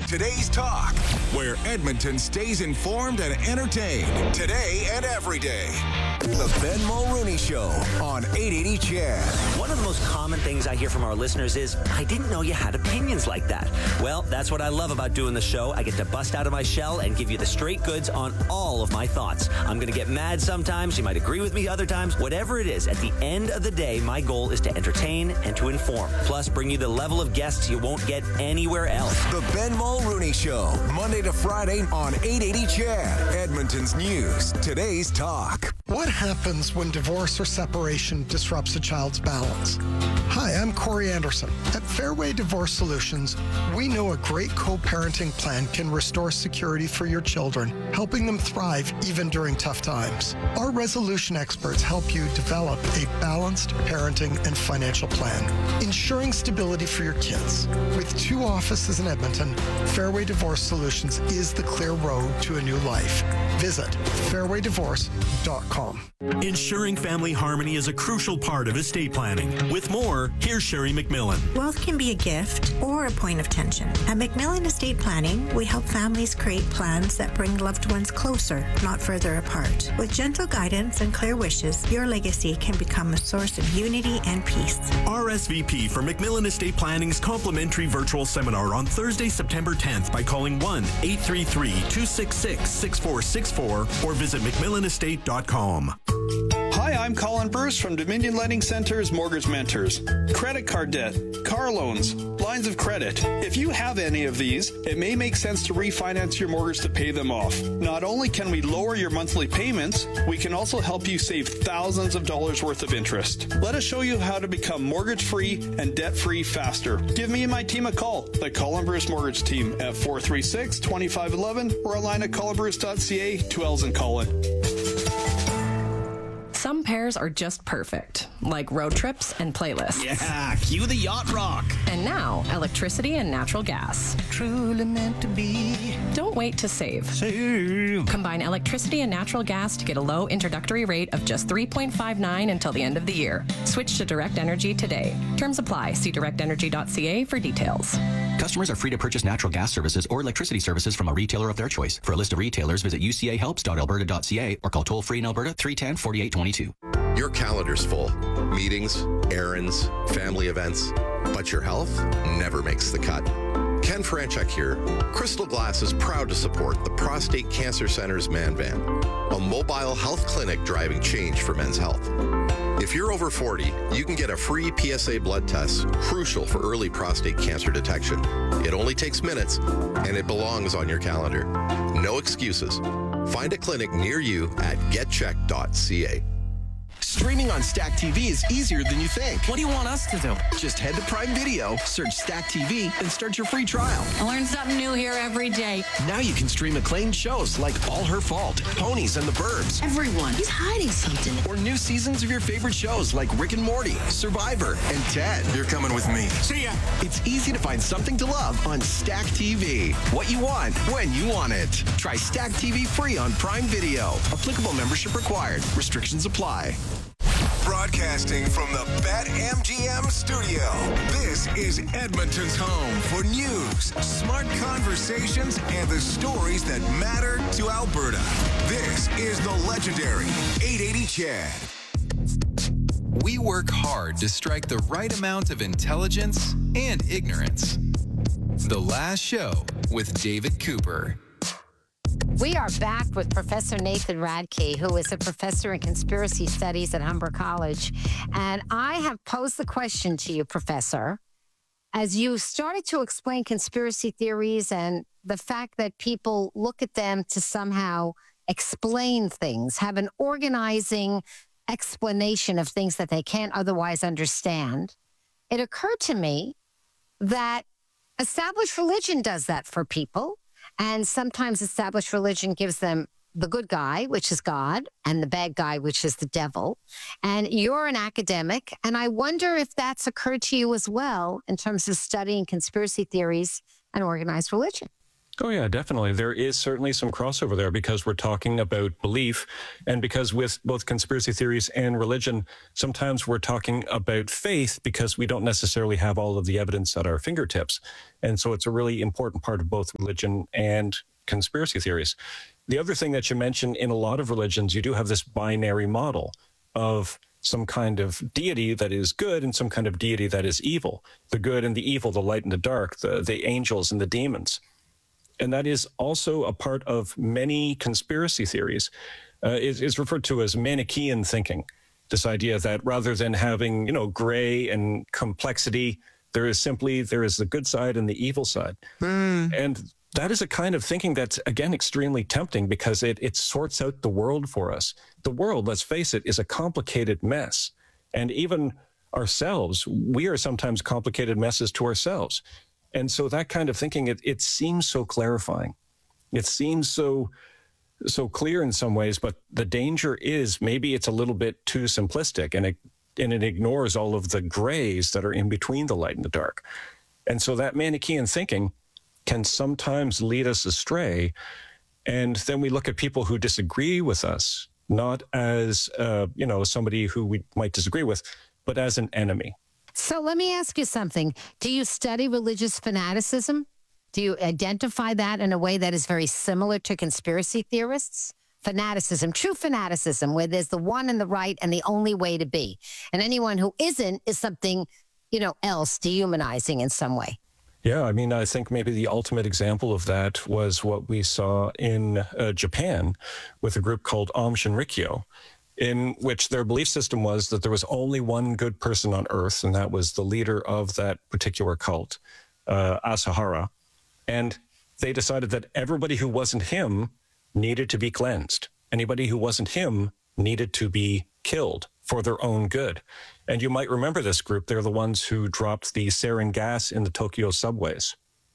Today's Talk, where Edmonton stays informed and entertained today and every day. The Ben Mulrooney Show on 880 CHED. One of the most common things I hear from our listeners is, I didn't know you had opinions like that. Well, that's what I love about doing the show. I get to bust out of my shell and give you the straight goods on all of my thoughts. I'm going to get mad sometimes. You might agree with me other times. Whatever it is, at the end of the day, my goal is to entertain and to inform. Plus, bring you the level of guests you won't get anywhere else. The Ben Mulrooney Show, Monday to Friday on 880 CHED. Edmonton's News. Today's Talk. What happens when divorce or separation disrupts a child's balance? Hi, I'm Corey Anderson. At Fairway Divorce Solutions, we know a great co-parenting plan can restore security for your children, helping them thrive even during tough times. Our resolution experts help you develop a balanced parenting and financial plan, ensuring stability for your kids. With 2 offices in Edmonton, Fairway Divorce Solutions is the clear road to a new life. Visit fairwaydivorce.com. Ensuring family harmony is a crucial part of estate planning. With more, here's Sherry McMillan. Wealth can be a gift or a point of tension. At McMillan Estate Planning, we help families create plans that bring loved ones closer, not further apart. With gentle guidance and clear wishes, your legacy can become a source of unity and peace. RSVP for McMillan Estate Planning's complimentary virtual seminar on Thursday, September 10th by calling 1-833-266-6464 or visit McMillanestate.com. Hi, I'm Colin Bruce from Dominion Lending Center's Mortgage Mentors. Credit card debt, car loans, lines of credit. If you have any of these, it may make sense to refinance your mortgage to pay them off. Not only can we lower your monthly payments, we can also help you save thousands of dollars worth of interest. Let us show you how to become mortgage-free and debt-free faster. Give me and my team a call, the Colin Bruce Mortgage Team, at 436-2511 or online at colinbruce.ca, 2 L's in Colin. Some pairs are just perfect, like road trips and playlists. Yeah, cue the yacht rock. And now, electricity and natural gas. Truly meant to be. Don't wait to save. Save. Combine electricity and natural gas to get a low introductory rate of just $3.59 until the end of the year. Switch to Direct Energy today. Terms apply. See directenergy.ca for details. Customers are free to purchase natural gas services or electricity services from a retailer of their choice. For a list of retailers, visit ucahelps.alberta.ca or call toll-free in Alberta 310-4822. Your calendar's full. Meetings, errands, family events. But your health never makes the cut. Ken Franchuk here. Crystal Glass is proud to support the Prostate Cancer Center's Man Van, a mobile health clinic driving change for men's health. If you're over 40, you can get a free PSA blood test, crucial for early prostate cancer detection. It only takes minutes, and it belongs on your calendar. No excuses. Find a clinic near you at getcheck.ca. Streaming on Stack TV is easier than you think. What do you want us to do? Just head to Prime Video, search Stack TV, and start your free trial. I learn something new here every day. Now you can stream acclaimed shows like All Her Fault, Ponies and the Burbs. Everyone, he's hiding something. Or new seasons of your favorite shows like Rick and Morty, Survivor, and Ted. You're coming with me. See ya. It's easy to find something to love on Stack TV. What you want, when you want it. Try Stack TV free on Prime Video. Applicable membership required. Restrictions apply. Broadcasting from the BetMGM studio, this is Edmonton's home for news, smart conversations, and the stories that matter to Alberta. This is the legendary 880 CHED. We work hard to strike the right amount of intelligence and ignorance. The Last Show with David Cooper. We are back with Professor Nathan Radke, who is a professor in conspiracy studies at Humber College. And I have posed the question to you, Professor, as you started to explain conspiracy theories and the fact that people look at them to somehow explain things, have an organizing explanation of things that they can't otherwise understand. It occurred to me that established religion does that for people. And sometimes established religion gives them the good guy, which is God, and the bad guy, which is the devil. And you're an academic, and I wonder if that's occurred to you as well in terms of studying conspiracy theories and organized religion. Oh, yeah, definitely. There is certainly some crossover there because we're talking about belief. And because with both conspiracy theories and religion, sometimes we're talking about faith because we don't necessarily have all of the evidence at our fingertips. And so it's a really important part of both religion and conspiracy theories. The other thing that you mentioned, in a lot of religions, you do have this binary model of some kind of deity that is good and some kind of deity that is evil. The good and the evil, the light and the dark, the angels and the demons. And that is also a part of many conspiracy theories. Is referred to as Manichaean thinking. This idea that rather than having, gray and complexity, there is the good side and the evil side. And that is a kind of thinking that's, again, extremely tempting because it sorts out the world for us. The world, let's face it, is a complicated mess. And even ourselves, we are sometimes complicated messes to ourselves. And so that kind of thinking, it seems so clarifying. It seems so clear in some ways, but the danger is maybe it's a little bit too simplistic and it ignores all of the grays that are in between the light and the dark. And so that Manichaean thinking can sometimes lead us astray. And then we look at people who disagree with us, not as, somebody who we might disagree with, but as an enemy. So let me ask you something. Do you study religious fanaticism? Do you identify that in a way that is very similar to conspiracy theorists? Fanaticism, true fanaticism, where there's the one and the right and the only way to be. And anyone who isn't is something, else, dehumanizing in some way. Yeah, I mean, I think maybe the ultimate example of that was what we saw in Japan with a group called Aum Shinrikyo, in which their belief system was that there was only one good person on earth, and that was the leader of that particular cult, Asahara. And they decided that everybody who wasn't him needed to be cleansed. Anybody who wasn't him needed to be killed for their own good. And you might remember this group. They're the ones who dropped the sarin gas in the Tokyo subways.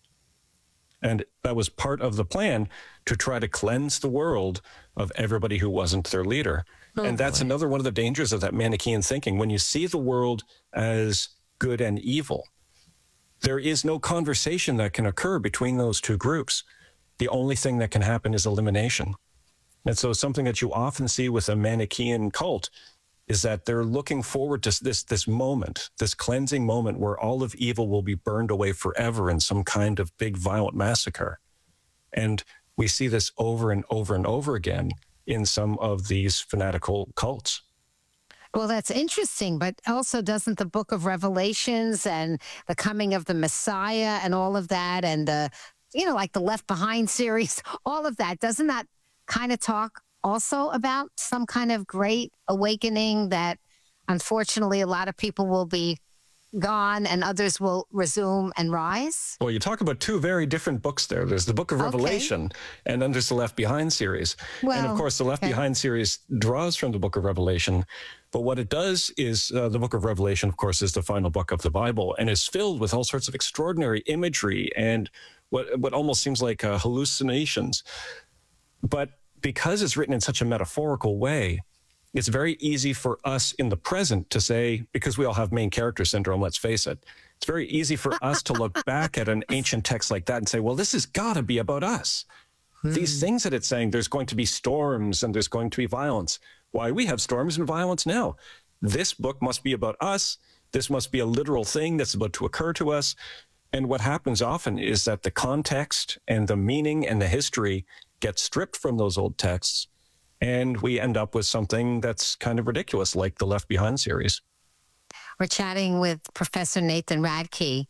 And that was part of the plan to try to cleanse the world of everybody who wasn't their leader. And that's another one of the dangers of that Manichaean thinking. When you see the world as good and evil, there is no conversation that can occur between those two groups. The only thing that can happen is elimination. And so something that you often see with a Manichaean cult is that they're looking forward to this moment, this cleansing moment where all of evil will be burned away forever in some kind of big violent massacre. And we see this over and over and over again in some of these fanatical cults. Well, that's interesting, but also doesn't the book of Revelations and the coming of the Messiah and all of that and the, like the Left Behind series, all of that, doesn't that kind of talk also about some kind of great awakening that unfortunately a lot of people will be gone and others will resume and rise? Well, you talk about two very different books there. There's the Book of Revelation, and then there's the Left Behind series. Well, and of course, the Left Behind series draws from the Book of Revelation. But what it does is the Book of Revelation, of course, is the final book of the Bible and is filled with all sorts of extraordinary imagery and what almost seems like hallucinations. But because it's written in such a metaphorical way, it's very easy for us in the present to say, because we all have main character syndrome, let's face it, it's very easy for us to look back at an ancient text like that and say, well, this has got to be about us. These things that it's saying, there's going to be storms and there's going to be violence. Why, we have storms and violence now. This book must be about us. This must be a literal thing that's about to occur to us. And what happens often is that the context and the meaning and the history get stripped from those old texts, and we end up with something that's kind of ridiculous, like the Left Behind series. We're chatting with Professor Nathan Radke.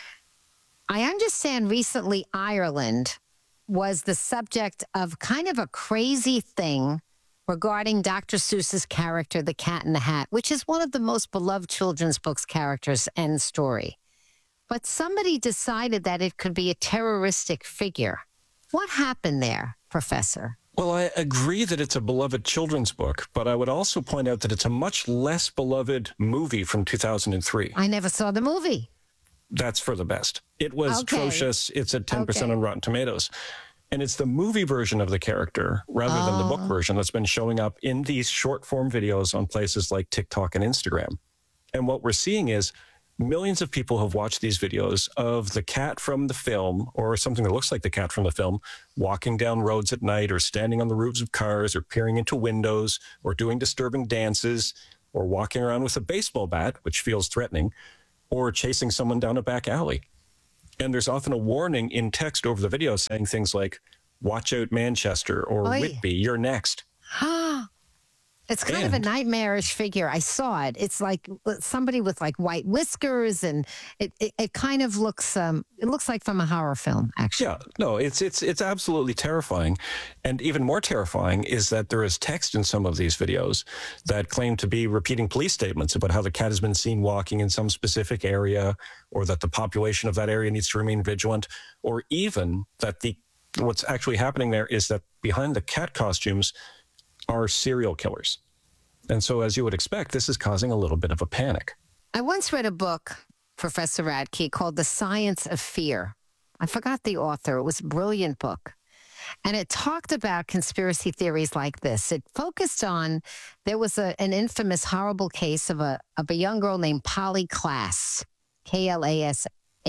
I understand recently Ireland was the subject of kind of a crazy thing regarding Dr. Seuss's character, the Cat in the Hat, which is one of the most beloved children's books characters and story. But somebody decided that it could be a terroristic figure. What happened there, Professor? Well, I agree that it's a beloved children's book, but I would also point out that it's a much less beloved movie from 2003. I never saw the movie. That's for the best. It was atrocious. It's at 10% on Rotten Tomatoes. And it's the movie version of the character rather than the book version that's been showing up in these short form videos on places like TikTok and Instagram. And what we're seeing is millions of people have watched these videos of the cat from the film, or something that looks like the cat from the film, walking down roads at night, or standing on the roofs of cars, or peering into windows, or doing disturbing dances, or walking around with a baseball bat, which feels threatening, or chasing someone down a back alley. And there's often a warning in text over the video saying things like, "Watch out, Manchester," or Oy. "Whitby, you're next." It's kind of a nightmarish figure. I saw it. It's like somebody with like white whiskers, and it kind of looks it looks like from a horror film, actually. Yeah, no, it's absolutely terrifying. And even more terrifying is that there is text in some of these videos that claim to be repeating police statements about how the cat has been seen walking in some specific area, or that the population of that area needs to remain vigilant, or even that what's actually happening there is that behind the cat costumes are serial killers. And so, as you would expect, this is causing a little bit of a panic. I once read a book, Professor Radke, called The Science of Fear. I forgot the author. It was a brilliant book. And it talked about conspiracy theories like this. It focused on, there was an infamous, horrible case of a young girl named Polly Klaas, Klaas.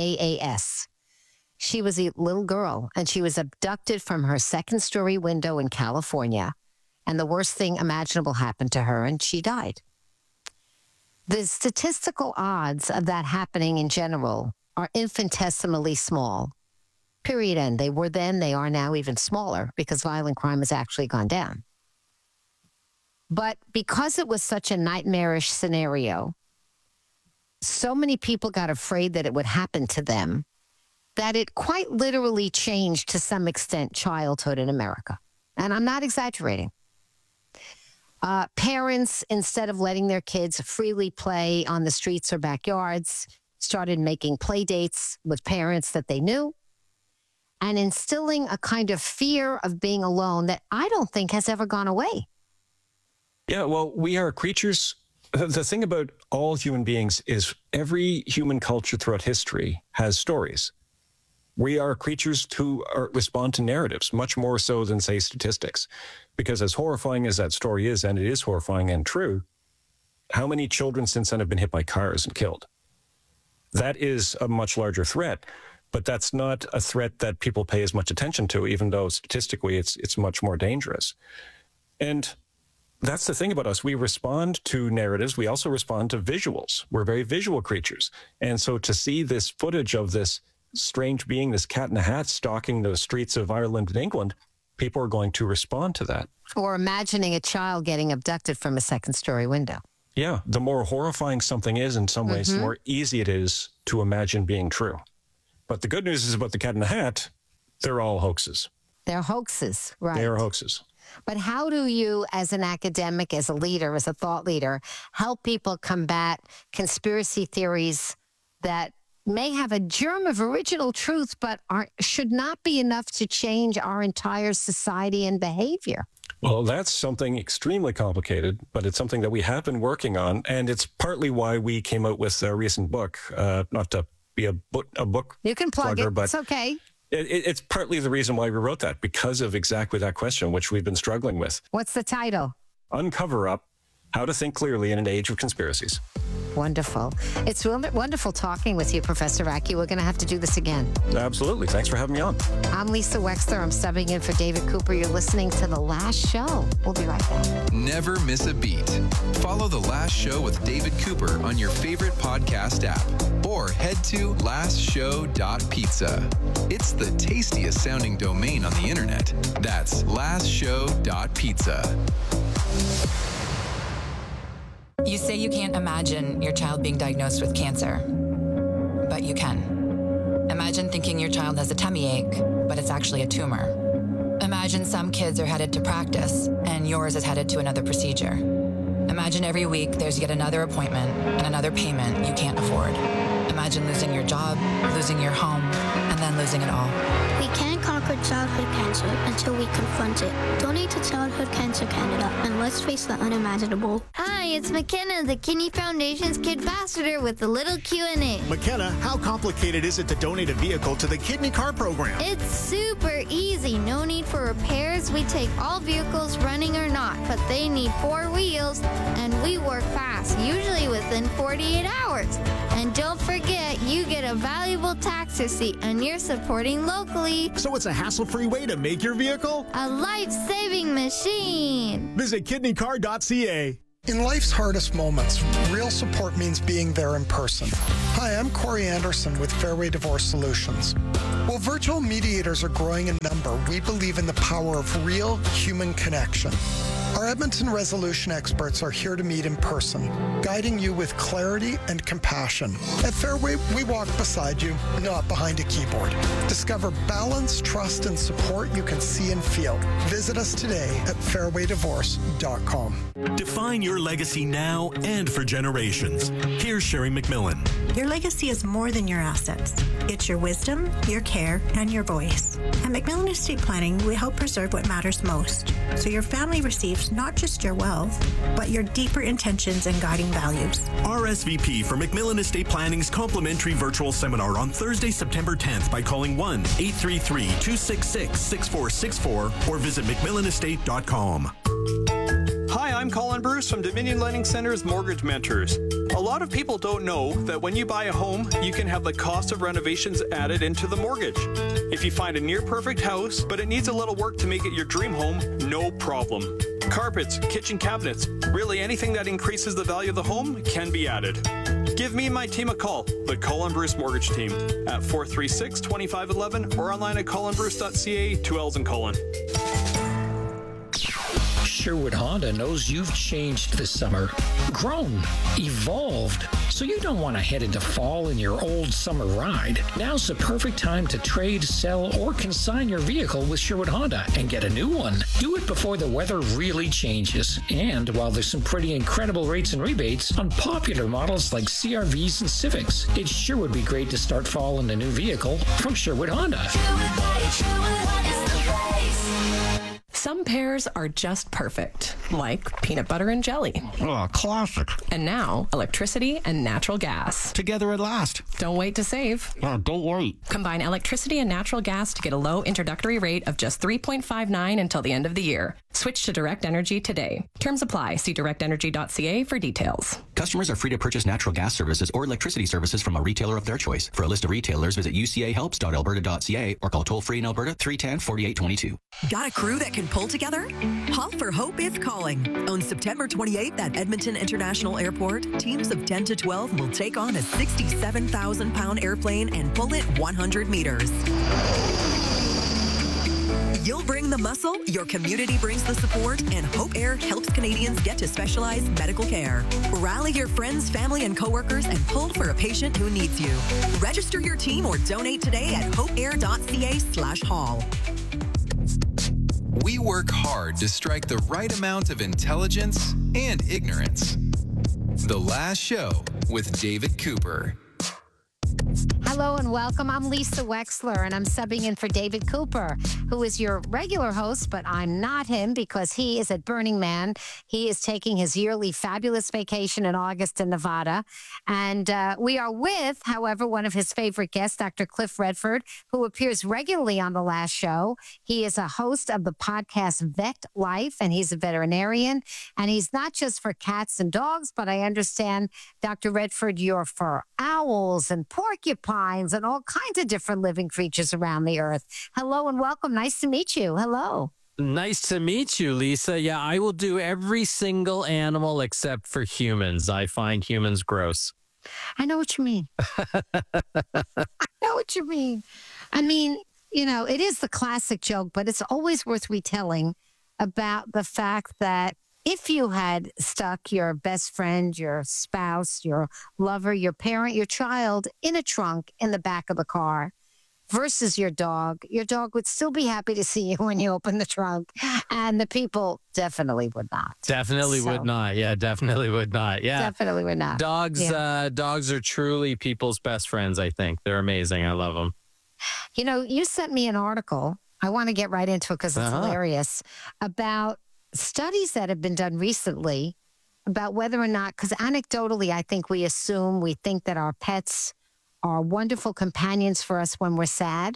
She was a little girl, and she was abducted from her second-story window in California. And the worst thing imaginable happened to her, and she died. The statistical odds of that happening in general are infinitesimally small. Period. End. They were then, they are now even smaller, because violent crime has actually gone down. But because it was such a nightmarish scenario, so many people got afraid that it would happen to them that it quite literally changed to some extent childhood in America. And I'm not exaggerating. Parents, instead of letting their kids freely play on the streets or backyards, started making play dates with parents that they knew and instilling a kind of fear of being alone that I don't think has ever gone away. Yeah, well, we are creatures. The thing about all human beings is every human culture throughout history has stories. We are creatures who respond to narratives, much more so than, say, statistics. Because as horrifying as that story is, and it is horrifying and true, how many children since then have been hit by cars and killed? That is a much larger threat, but that's not a threat that people pay as much attention to, even though statistically it's much more dangerous. And that's the thing about us. We respond to narratives. We also respond to visuals. We're very visual creatures. And so to see this footage of this strange being, this cat in a hat stalking the streets of Ireland and England, people are going to respond to that. Or imagining a child getting abducted from a second-story window. Yeah, the more horrifying something is in some ways, the more easy it is to imagine being true. But the good news is about the cat in the hat, they're all hoaxes. They're hoaxes, right? They are hoaxes. But how do you, as an academic, as a leader, as a thought leader, help people combat conspiracy theories that may have a germ of original truth, but should not be enough to change our entire society and behavior? Well, that's something extremely complicated, but it's something that we have been working on, and it's partly why we came out with a recent book. Not to be a book you can plug plugger, it. but it's okay. It's partly the reason why we wrote that, because of exactly that question, which we've been struggling with. What's the title? Uncover Up: How to Think Clearly in an Age of Conspiracies. Wonderful. It's wonderful talking with you, Professor Radke. We're going to have to do this again. Absolutely. Thanks for having me on. I'm Lisa Wexler. I'm subbing in for David Cooper. You're listening to The Last Show. We'll be right back. Never miss a beat. Follow The Last Show with David Cooper on your favorite podcast app, or head to lastshow.pizza. It's the tastiest sounding domain on the internet. That's lastshow.pizza. You say you can't imagine your child being diagnosed with cancer, but you can. Imagine thinking your child has a tummy ache, but it's actually a tumor. Imagine some kids are headed to practice, and yours is headed to another procedure. Imagine every week there's yet another appointment and another payment you can't afford. Imagine losing your job, losing your home, and then losing it all. We can't conquer childhood cancer until we confront it. Donate to Childhood Cancer Canada, and let's face the unimaginable. Hi. Hi, it's McKenna, the Kidney Foundation's Kid Ambassador with a little Q&A. McKenna, how complicated is it to donate a vehicle to the Kidney Car Program? It's super easy. No need for repairs. We take all vehicles running or not, but they need 4 wheels, and we work fast, usually within 48 hours. And don't forget, you get a valuable tax receipt, and you're supporting locally. So it's a hassle-free way to make your vehicle a life-saving machine. Visit kidneycar.ca. In life's hardest moments, real support means being there in person. Hi, I'm Corey Anderson with Fairway Divorce Solutions. While virtual mediators are growing in number, we believe in the power of real human connection. Our Edmonton resolution experts are here to meet in person, guiding you with clarity and compassion. At Fairway, we walk beside you, not behind a keyboard. Discover balance, trust, and support you can see and feel. Visit us today at fairwaydivorce.com. Define your legacy now and for generations. Here's Sherry McMillan. Your legacy is more than your assets. It's your wisdom, your care, and your voice. At McMillan Estate Planning, we help preserve what matters most, so your family receives not just your wealth, but your deeper intentions and guiding values. RSVP for McMillan Estate Planning's complimentary virtual seminar on Thursday, September 10th by calling 1-833-266-6464 or visit McMillanestate.com. Hi, I'm Colin Bruce from Dominion Lending Center's Mortgage Mentors. A lot of people don't know that when you buy a home, you can have the cost of renovations added into the mortgage. If you find a near-perfect house, but it needs a little work to make it your dream home, no problem. Carpets, kitchen cabinets, really anything that increases the value of the home can be added. Give me and my team a call, the Colin Bruce Mortgage Team, at 436-2511 or online at colinbruce.ca, 2 L's in Colin. Sherwood Honda knows you've changed this summer, grown, evolved, so you don't want to head into fall in your old summer ride. Now's the perfect time to trade, sell, or consign your vehicle with Sherwood Honda and get a new one. Do it before the weather really changes. And while there's some pretty incredible rates and rebates on popular models like CR-Vs and Civics, it sure would be great to start fall in a new vehicle from Sherwood Honda. Some pairs are just perfect, like peanut butter and jelly. Oh, classic. And now, electricity and natural gas. Together at last. Don't wait to save. Oh, don't wait. Combine electricity and natural gas to get a low introductory rate of just $3.59 until the end of the year. Switch to Direct Energy today. Terms apply. See directenergy.ca for details. Customers are free to purchase natural gas services or electricity services from a retailer of their choice. For a list of retailers, visit ucahelps.alberta.ca or call toll-free in Alberta 310-4822. Got a crew that can pull together? Haul for Hope is calling. On September 28th at Edmonton International Airport, teams of 10 to 12 will take on a 67,000-pound airplane and pull it 100 meters. You'll bring the muscle, your community brings the support, and Hope Air helps Canadians get to specialized medical care. Rally your friends, family, and coworkers and pull for a patient who needs you. Register your team or donate today at hopeair.ca/haul. We work hard to strike the right amount of intelligence and ignorance. The Last Show with David Cooper. Hello and welcome. I'm Lisa Wexler, and I'm subbing in for David Cooper, who is your regular host, but I'm not him because he is at Burning Man. He is taking his yearly fabulous vacation in August in Nevada. And we are with, however, one of his favorite guests, Dr. Cliff Redford, who appears regularly on The Last Show. He is a host of the podcast Vet Life, and he's a veterinarian. And he's not just for cats and dogs, but I understand, Dr. Redford, you're for owls and porcupines and all kinds of different living creatures around the earth. Hello and welcome. Nice to meet you. Hello. Nice to meet you, Lisa. Yeah, I will do every single animal except for humans. I find humans gross. I know what you mean. I know what you mean. I mean, you know, it is the classic joke, but it's always worth retelling about the fact that if you had stuck your best friend, your spouse, your lover, your parent, your child in a trunk in the back of the car versus your dog would still be happy to see you when you open the trunk. And the people definitely would not. Definitely would not. Yeah, definitely would not. Yeah. Definitely would not. Dogs are truly people's best friends, I think. They're amazing. I love them. You know, you sent me an article. I want to get right into it because it's hilarious, about studies that have been done recently about whether or not, because anecdotally, I think we think that our pets are wonderful companions for us when we're sad.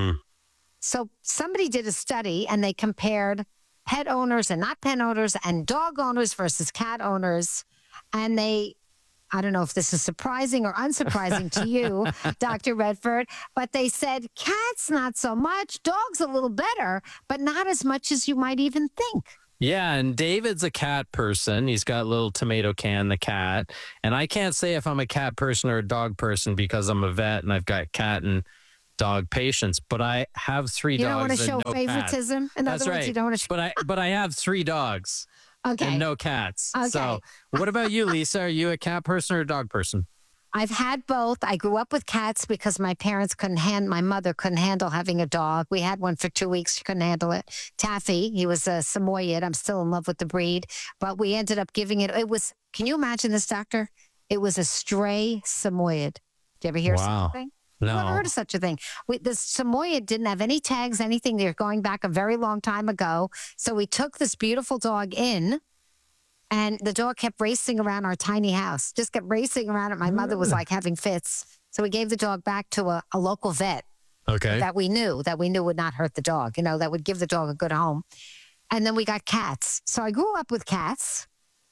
So somebody did a study and they compared pet owners and not pet owners and dog owners versus cat owners. And I don't know if this is surprising or unsurprising to you, Dr. Redford, but they said cats, not so much, dogs a little better, but not as much as you might even think. Yeah, and David's a cat person. He's got little Tomato Can, the cat. And I can't say if I'm a cat person or a dog person because I'm a vet and I've got cat and dog patients, but I have 3 dogs. You don't want to show no favoritism? Cats. In That's other words, right. you don't want to But I have 3 dogs. Okay. And no cats. Okay. So what about you, Lisa? Are you a cat person or a dog person? I've had both. I grew up with cats because my mother couldn't handle having a dog. We had one for 2 weeks. She couldn't handle it. Taffy, he was a Samoyed. I'm still in love with the breed, but we ended up giving it. Can you imagine this, doctor? It was a stray Samoyed. Did you ever hear something? No. I've never heard of such a thing. The Samoyed didn't have any tags, anything. They're going back a very long time ago. So we took this beautiful dog in, and the dog kept racing around our tiny house, just kept racing around it. My mother was like having fits. So we gave the dog back to a local vet that we knew would not hurt the dog, that would give the dog a good home. And then we got cats. So I grew up with cats,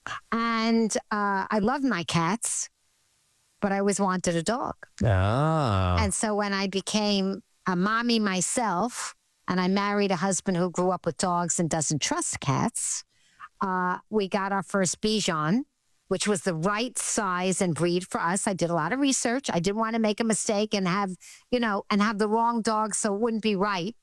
and I loved my cats. But I always wanted a dog. Oh. And so when I became a mommy myself and I married a husband who grew up with dogs and doesn't trust cats, we got our first Bichon, which was the right size and breed for us. I did a lot of research. I didn't want to make a mistake and have the wrong dog so it wouldn't be right.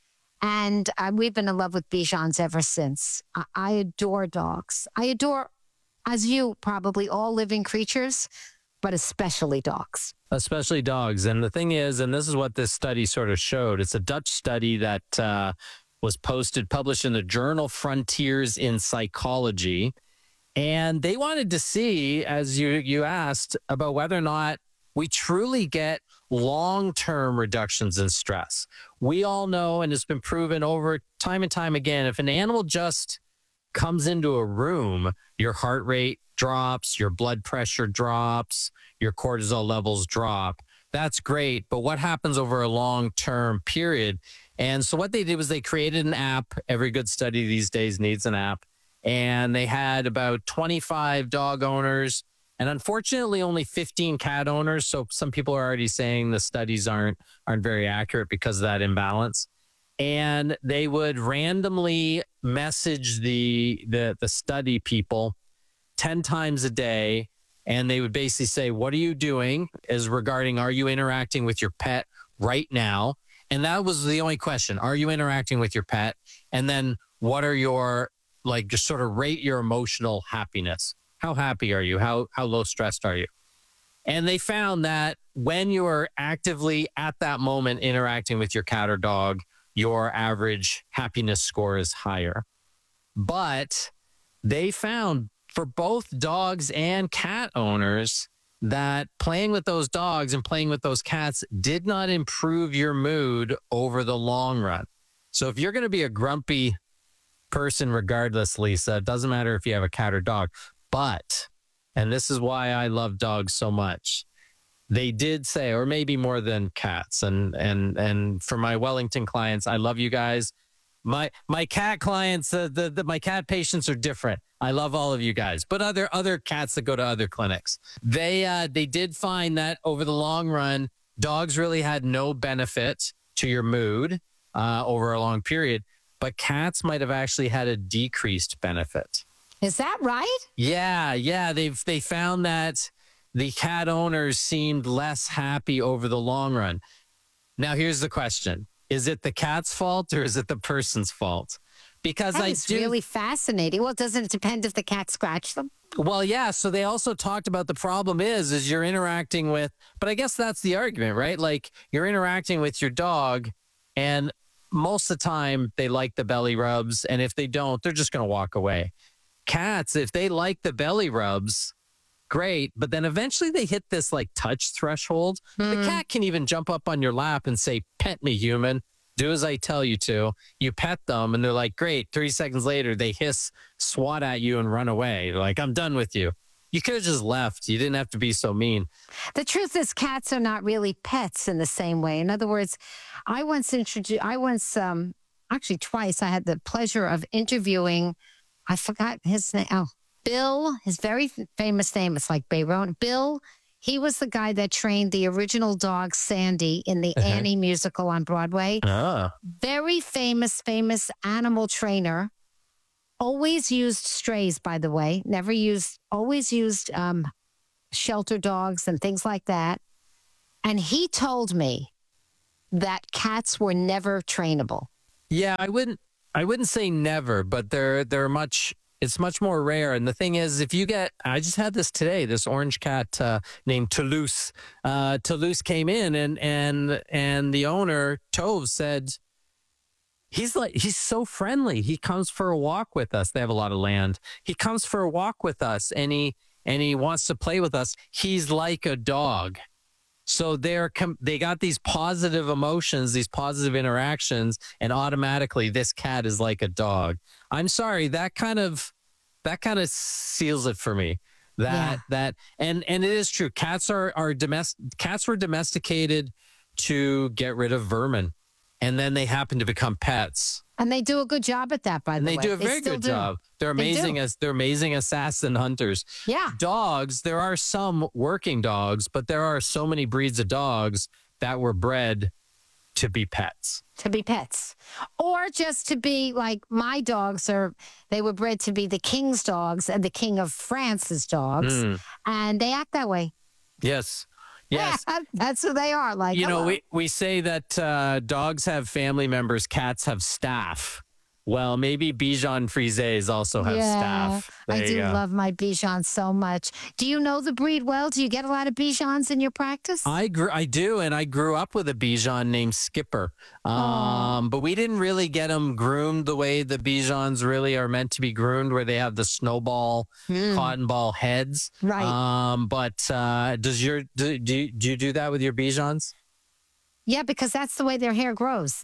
And we've been in love with Bichons ever since. I adore dogs. I adore, as you probably, all living creatures, but especially dogs. Especially dogs. And the thing is, and this is what this study sort of showed, it's a Dutch study that was published in the journal Frontiers in Psychology. And they wanted to see, as you asked, about whether or not we truly get long-term reductions in stress. We all know, and it's been proven over time and time again, if an animal just comes into a room, your heart rate drops, your blood pressure drops, your cortisol levels drop. That's great. But what happens over a long-term period? And so what they did was they created an app. Every good study these days needs an app. And they had about 25 dog owners and unfortunately only 15 cat owners. So some people are already saying the studies aren't very accurate because of that imbalance. And they would randomly message the study people 10 times a day. And they would basically say, what are you doing as regarding, are you interacting with your pet right now? And that was the only question. Are you interacting with your pet? And then what are your, just sort of rate your emotional happiness. How happy are you? How low stressed are you? And they found that when you are actively at that moment interacting with your cat or dog, your average happiness score is higher. But they found for both dogs and cat owners that playing with those dogs and playing with those cats did not improve your mood over the long run. So if you're going to be a grumpy person, regardless, Lisa, it doesn't matter if you have a cat or dog. But, and this is why I love dogs so much, they did say, or maybe more than cats. And for my Wellington clients, I love you guys. My cat clients, my cat patients are different. I love all of you guys, but other cats that go to other clinics, they did find that over the long run, dogs really had no benefit to your mood over a long period, but cats might have actually had a decreased benefit. Is that right? Yeah. They found that the cat owners seemed less happy over the long run. Now, here's the question. Is it the cat's fault or is it the person's fault? Because That is really fascinating. Well, doesn't it depend if the cat scratched them? Well, yeah. So they also talked about the problem is you're interacting with, but I guess that's the argument, right? Like you're interacting with your dog and most of the time they like the belly rubs. And if they don't, they're just going to walk away. Cats, if they like the belly rubs, great. But then eventually they hit this touch threshold. The cat can even jump up on your lap and say, pet me, human. do as I tell you to. You pet them and they're like, great. 3 seconds later, they hiss, swat at you and run away. They're like, I'm done with you. You could have just left. You didn't have to be so mean. The truth is cats are not really pets in the same way. In other words, actually twice, I had the pleasure of interviewing, I forgot his name. Oh, Bill, his very famous name. It's like Bayron. Bill, he was the guy that trained the original dog Sandy in the Annie musical on Broadway. Very famous animal trainer. Always used strays, by the way. Always used shelter dogs and things like that. And he told me that cats were never trainable. Yeah, I wouldn't say never, but it's much more rare. And the thing is, I just had this today, this orange cat named Toulouse. Toulouse came in and the owner, Tove, said, he's so friendly. He comes for a walk with us. They have a lot of land. He comes for a walk with us and he wants to play with us. He's like a dog. So they got these positive emotions, these positive interactions, and automatically this cat is like a dog. I'm sorry, that kind of seals it for me. And it is true. Cats were domesticated to get rid of vermin, and then they happen to become pets. And they do a good job at that, by the way. They do a very good job. They're amazing they're amazing assassin hunters. Yeah. Dogs, there are some working dogs, but there are so many breeds of dogs that were bred to be pets. Or just to be like my dogs they were bred to be the king's dogs and the king of France's dogs. And they act that way. Yes. Yeah, that's who they are. Like, we say that dogs have family members, cats have staff. Well, maybe Bichon Frise also have staff. I do love my Bichon so much. Do you know the breed well? Do you get a lot of Bichons in your practice? I do, and I grew up with a Bichon named Skipper. But we didn't really get them groomed the way the Bichons really are meant to be groomed, where they have the snowball, cotton ball heads. Right. Do you do that with your Bichons? Yeah, because that's the way their hair grows.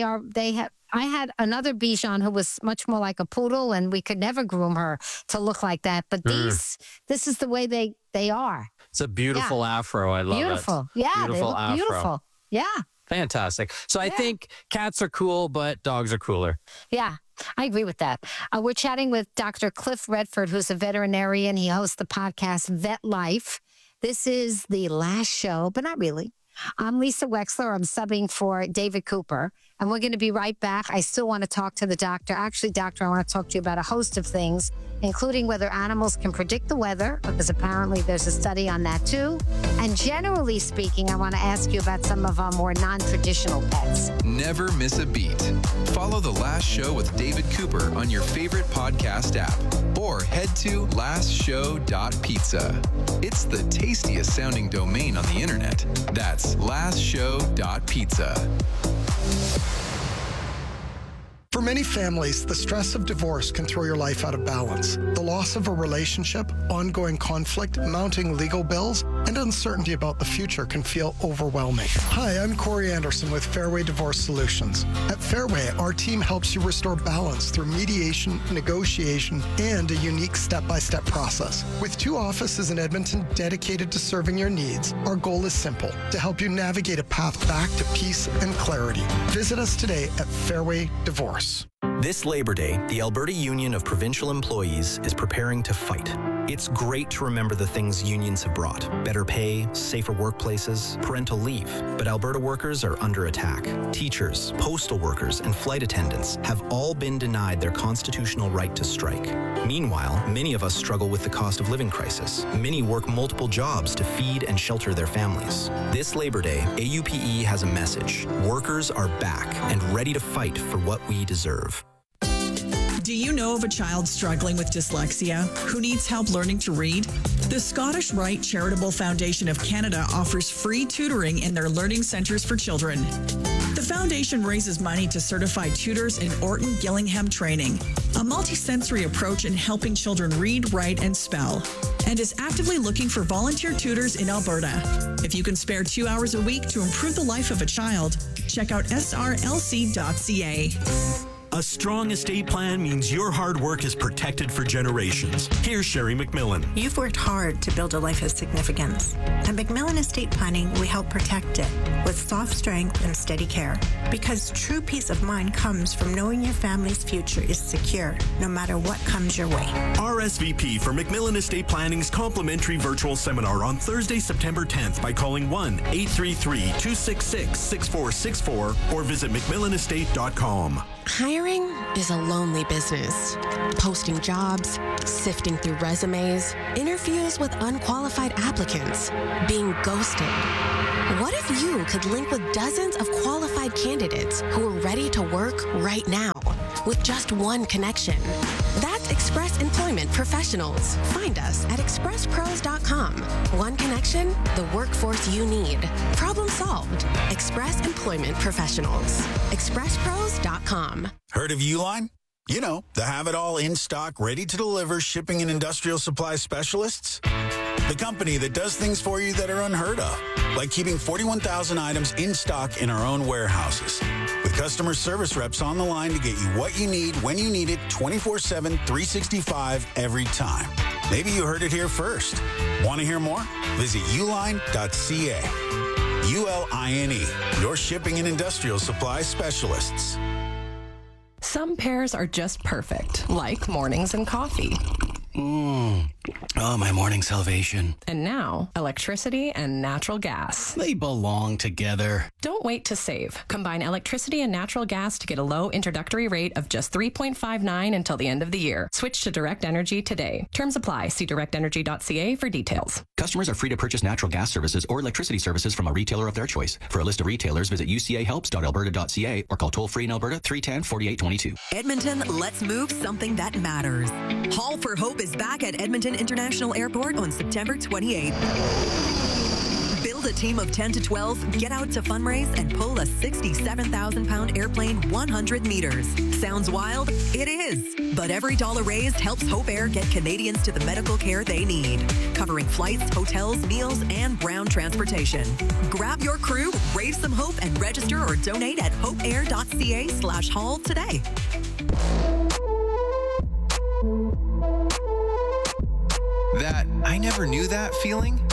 I had another Bichon who was much more like a poodle, and we could never groom her to look like that. But this is the way they are. It's a beautiful afro. I love it. Beautiful. Yeah, beautiful they look afro. beautiful. Yeah. Fantastic. So I think cats are cool, but dogs are cooler. Yeah, I agree with that. We're chatting with Dr. Cliff Redford, who's a veterinarian. He hosts the podcast Vet Life. This is the last show, but not really. I'm Lisa Wexler. I'm subbing for David Cooper, and we're going to be right back. I still want to talk to the doctor. Actually, doctor, I want to talk to you about a host of things, including whether animals can predict the weather, because apparently there's a study on that too. And generally speaking, I want to ask you about some of our more non-traditional pets. Never miss a beat. Follow The Last Show with David Cooper on your favorite podcast app, or head to lastshow.pizza. It's the tastiest sounding domain on the internet. That's lastshow.pizza. For many families, the stress of divorce can throw your life out of balance. The loss of a relationship, ongoing conflict, mounting legal bills, and uncertainty about the future can feel overwhelming. Hi, I'm Corey Anderson with Fairway Divorce Solutions. At Fairway, our team helps you restore balance through mediation, negotiation, and a unique step-by-step process. With 2 offices in Edmonton dedicated to serving your needs, our goal is simple: to help you navigate a path back to peace and clarity. Visit us today at Fairway Divorce. This Labor Day, the Alberta Union of Provincial Employees is preparing to fight. It's great to remember the things unions have brought: better pay, safer workplaces, parental leave. But Alberta workers are under attack. Teachers, postal workers, and flight attendants have all been denied their constitutional right to strike. Meanwhile, many of us struggle with the cost of living crisis. Many work multiple jobs to feed and shelter their families. This Labor Day, AUPE has a message. Workers are back and ready to fight for what we deserve. Do you know of a child struggling with dyslexia who needs help learning to read? The Scottish Rite Charitable Foundation of Canada offers free tutoring in their learning centres for children. The foundation raises money to certify tutors in Orton Gillingham training, a multisensory approach in helping children read, write, and spell, and is actively looking for volunteer tutors in Alberta. If you can spare 2 hours a week to improve the life of a child, Check out srlc.ca. A strong estate plan means your hard work is protected for generations. Here's Sherry McMillan. You've worked hard to build a life of significance. At McMillan Estate Planning, we help protect it with soft strength and steady care. Because true peace of mind comes from knowing your family's future is secure, no matter what comes your way. RSVP for McMillan Estate Planning's complimentary virtual seminar on Thursday, September 10th by calling 1-833-266-6464 or visit McMillanestate.com. Hiring is a lonely business. Posting jobs, sifting through resumes, interviews with unqualified applicants, being ghosted. What if you could link with dozens of qualified candidates who are ready to work right now with just one connection? That's Express Employment Professionals. Find us at expresspros.com. One connection, the workforce you need. Problem solved. Express Employment Professionals. expresspros.com. Heard of Uline? You know, the have-it-all in-stock, ready-to-deliver shipping and industrial supply specialists. The company that does things for you that are unheard of, like keeping 41,000 items in stock in our own warehouses. With customer service reps on the line to get you what you need when you need it 24/7, 365 every time. Maybe you heard it here first. Want to hear more? Visit uline.ca. ULINE, your shipping and industrial supply specialists. Some pairs are just perfect, like mornings and coffee. Oh, my morning salvation. And now, electricity and natural gas. They belong together. Don't wait to save. Combine electricity and natural gas to get a low introductory rate of just $3.59 until the end of the year. Switch to Direct Energy today. Terms apply. See directenergy.ca for details. Customers are free to purchase natural gas services or electricity services from a retailer of their choice. For a list of retailers, visit ucahelps.alberta.ca or call toll-free in Alberta 310-4822. Edmonton, let's move something that matters. Haul for Hope is back at Edmonton International Airport on September 28th. Build a team of 10 to 12, get out to fundraise, and pull a 67,000-pound airplane 100 meters. Sounds wild? It is. But every dollar raised helps Hope Air get Canadians to the medical care they need, covering flights, hotels, meals, and ground transportation. Grab your crew, raise some hope, and register or donate at hopeair.ca/haul today. That I never knew that feeling?